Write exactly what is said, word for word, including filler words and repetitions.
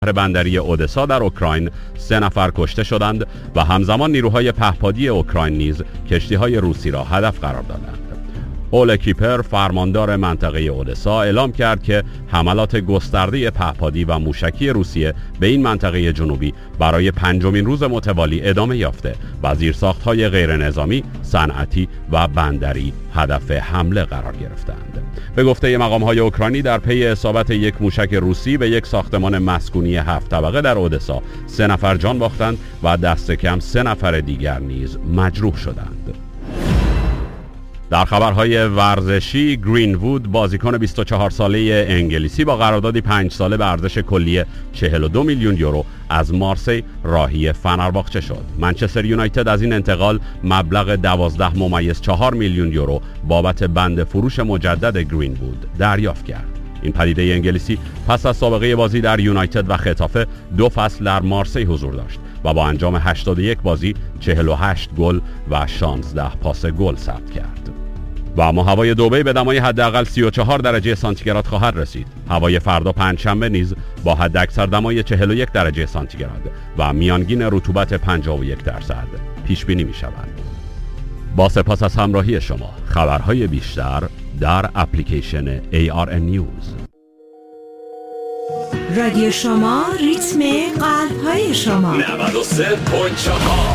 بندری اودسا در اوکراین سه نفر کشته شدند و همزمان نیروهای پهپادی اوکراین نیز کشتی‌های روسی را هدف قرار دادند. اول کیپر فرماندار منطقه اودسا اعلام کرد که حملات گسترده پهپادی و موشکی روسیه به این منطقه جنوبی برای پنجمین روز متوالی ادامه یافته و زیرساخت‌های غیرنظامی، صنعتی و بندری هدف حمله قرار گرفتند. به گفته مقام‌های اوکراینی در پی اصابت یک موشک روسی به یک ساختمان مسکونی هفت طبقه در اودسا سه نفر جان باختند و دست کم سه نفر دیگر نیز مجروح شدند. در خبرهای ورزشی، گرین‌وود بازیکن بیست و چهار ساله انگلیسی با قراردادی پنج ساله به ارزش کلی چهل و دو میلیون یورو از مارسی راهی فنرباغچه شد. منچستر یونایتد از این انتقال مبلغ دوازده ممیز چهار میلیون یورو بابت بند فروش مجدد گرین‌وود دریافت کرد. این پدیده انگلیسی پس از سابقه بازی در یونایتد و خطافه دو فصل در مارسی حضور داشت و با انجام هشتاد و یک بازی چهل و هشت گل و شانزده پاس گل ثبت کرد. و اما هوای دبی به دمای حداقل سی و چهار درجه سانتیگراد خواهد رسید. هوای فردا پنجشنبه نیز با حداکثر دمای چهل و یک درجه سانتیگراد و میانگین رطوبت پنجاه و یک درصد پیش بینی می شود. با سپاس از همراهی شما. خبرهای بیشتر در اپلیکیشن ای آر ان نیوز. رادیو شما، ریتم قلب‌های شما. نود و سه و چهار